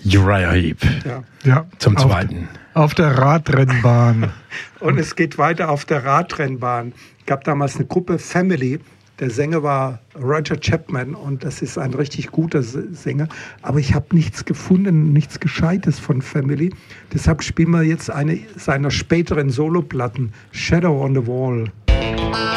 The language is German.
Uriah Heep. Ja. Zum zweiten. Auf der Radrennbahn. Und es geht weiter auf der Radrennbahn. Es gab damals eine Gruppe Family. Der Sänger war Roger Chapman und das ist ein richtig guter Sänger. Aber ich habe nichts gefunden, nichts Gescheites von Family. Deshalb spielen wir jetzt eine seiner späteren Soloplatten, Shadow on the Wall.